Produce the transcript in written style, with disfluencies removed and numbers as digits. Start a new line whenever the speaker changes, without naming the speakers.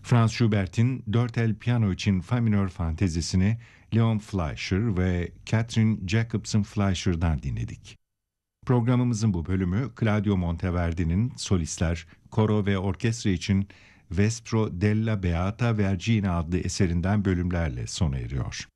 Franz Schubert'in 4 piyano için fa minör fantezisini Leon Fleischer ve Catherine Jacobson Fleischer'dan dinledik. Programımızın bu bölümü Claudio Monteverdi'nin solistler, koro ve orkestra için Vespro della Beata Vergine adlı eserinden bölümlerle sona eriyor.